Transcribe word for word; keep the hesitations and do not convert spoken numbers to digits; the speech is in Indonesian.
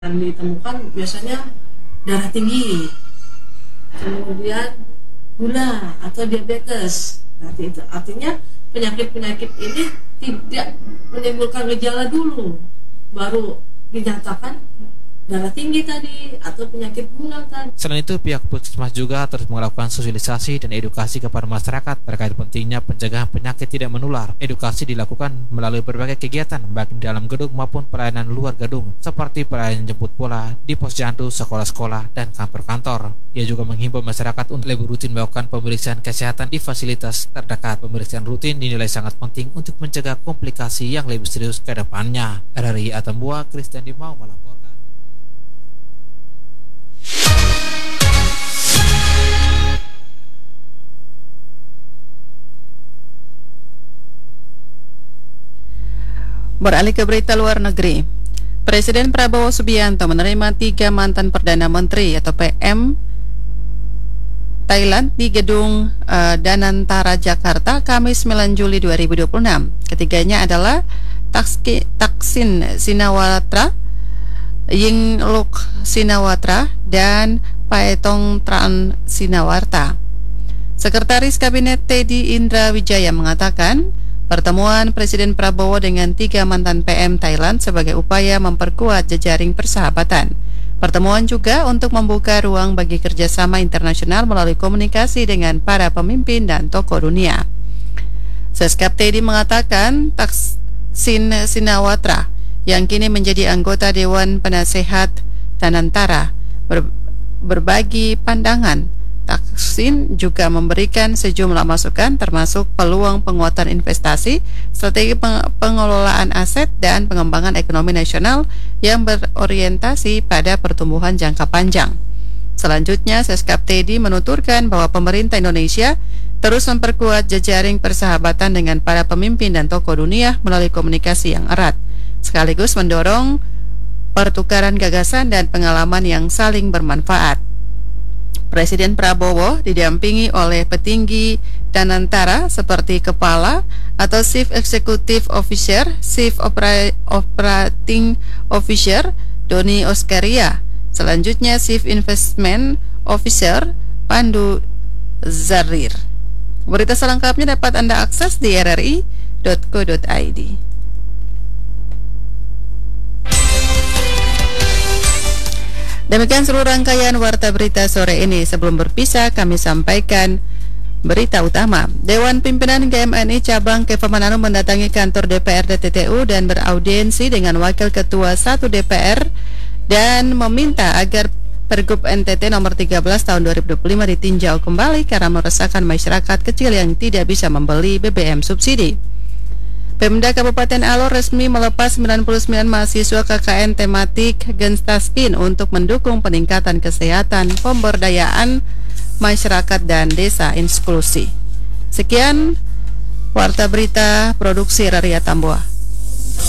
yang ditemukan biasanya darah tinggi, kemudian gula atau diabetes. Nanti itu artinya penyakit-penyakit ini tidak menimbulkan gejala dulu, baru dinyatakan darah tinggi tadi atau penyakit gula tadi. Selain itu, pihak puskesmas juga terus melakukan sosialisasi dan edukasi kepada masyarakat terkait pentingnya pencegahan penyakit tidak menular. Edukasi dilakukan melalui berbagai kegiatan baik di dalam gedung maupun pelayanan luar gedung, seperti pelayanan jemput bola di posyandu, sekolah-sekolah, dan kantor-kantor. Ia juga menghimbau masyarakat untuk lebih rutin melakukan pemeriksaan kesehatan di fasilitas terdekat. Pemeriksaan rutin dinilai sangat penting untuk mencegah komplikasi yang lebih serius ke depannya. R R I Atambua, Christian Dimau melaporkan. Beralih ke berita luar negeri, Presiden Prabowo Subianto menerima tiga mantan Perdana Menteri atau P M Thailand di gedung uh, Danantara, Jakarta, Kamis sembilan Juli dua ribu dua puluh enam. Ketiganya adalah Takski, Thaksin Shinawatra, Yingluck Shinawatra, dan Paetongtarn Shinawatra. Sekretaris Kabinet Teddy Indra Wijaya mengatakan, pertemuan Presiden Prabowo dengan tiga mantan P M Thailand sebagai upaya memperkuat jejaring persahabatan. Pertemuan juga untuk membuka ruang bagi kerjasama internasional melalui komunikasi dengan para pemimpin dan tokoh dunia. Seskap Teddy mengatakan Thaksin Shinawatra yang kini menjadi anggota Dewan Penasehat Danantara ber, berbagi pandangan. Thaksin juga memberikan sejumlah masukan termasuk peluang penguatan investasi, strategi peng- pengelolaan aset, dan pengembangan ekonomi nasional yang berorientasi pada pertumbuhan jangka panjang. Selanjutnya, Seskap Teddy menuturkan bahwa pemerintah Indonesia terus memperkuat jejaring persahabatan dengan para pemimpin dan tokoh dunia melalui komunikasi yang erat, sekaligus mendorong pertukaran gagasan dan pengalaman yang saling bermanfaat. Presiden Prabowo didampingi oleh petinggi Danantara seperti Kepala atau Chief Executive Officer, Chief Opera- Operating Officer Doni Oskaria, selanjutnya Chief Investment Officer Pandu Zarir. Berita selengkapnya dapat Anda akses di r r i dot co dot i d. Demikian seluruh rangkaian Warta Berita sore ini. Sebelum berpisah, kami sampaikan berita utama. Dewan Pimpinan G M N I Cabang Keva Manado mendatangi kantor D P R D T T U dan beraudiensi dengan Wakil Ketua satu D P R dan meminta agar Pergub N T T nomor tiga belas tahun dua ribu dua puluh lima ditinjau kembali karena meresahkan masyarakat kecil yang tidak bisa membeli B B M subsidi. Pemda Kabupaten Alor resmi melepas sembilan puluh sembilan mahasiswa K K N tematik Genstaskin untuk mendukung peningkatan kesehatan, pemberdayaan masyarakat dan desa inklusi. Sekian Warta Berita Produksi R R I Atambua.